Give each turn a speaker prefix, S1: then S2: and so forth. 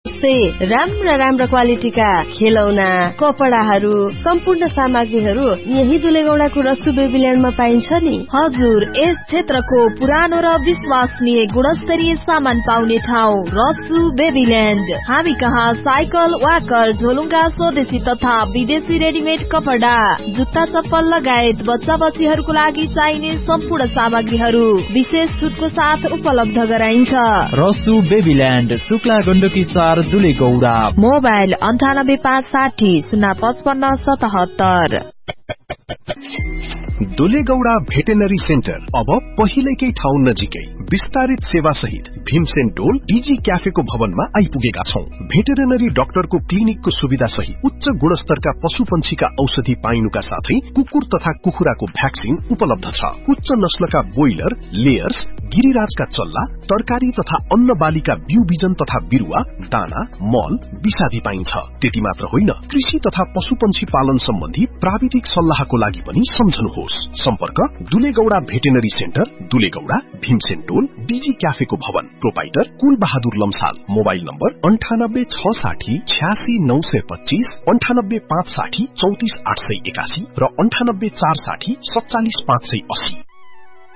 S1: राम्रा क्वालिटीका खेलौना, कपडाहरू, सम्पूर्ण सामग्रीहरू यही दुलेगौडाको रसु बेबील्यान्डमा पाइन्छ नि।
S2: हजुर, यस क्षेत्रको पुरानो र विश्वसनीय गुणस्तरीय सामान पाउने ठाउँ रसु बेबील्यान्ड। हामी कहाँ साइकल, वाकर, झोलुङ्गा, स्वदेशी तथा विदेशी रेडिमेड कपडा, जुत्ता, चप्पल लगायत बच्चा बच्चीहरूको लागि चाहिने सम्पूर्ण सामग्रीहरू विशेष छुटको साथ उपलब्ध गराइन्छ।
S3: रसु बेबील्यान्ड, Shukla Gandaki 4, दुलेगौडा।
S2: Mobile 9856 055 77।
S4: दुलेगौडा veterinary centre अब पहिलेकै ठाउँ नजिकै विस्तारित सेवा सहित भीमसेन टोल डीजी क्याफेको भवनमा आइपुगेका छौं। भेटेरिनरी डाक्टरको क्लिनिकको सुविधा सहित उच्च गुणस्तरका पशुपन्छीका औषधि पाइनुका साथै कुकुर तथा कुखुराको भ्याक्सिन उपलब्ध छ। उच्च नस्लका बोइलर, लेयर्स, गिरिराजका चल्ला, तरकारी तथा अन्न बालीका बिउ बिजन तथा बिरुवा, दाना, मल, विषादी पाइन्छ। त्यति मात्र होइन, कृषि तथा पशुपन्छी पालन सम्बन्धी प्राविधिक सल्लाहको लागि पनि सम्झनुहोस्। सम्पर्क दुलेगौडा भेटेनरी सेन्टर, दुलेगौडा, भीमसेन टोल, डीजी क्याफेको भवन, प्रोपाइटर कुल बहादुर लम्साल। मोबाइल नम्बर 9860 86 925, 98 560 34 881 र 98 460 47 580।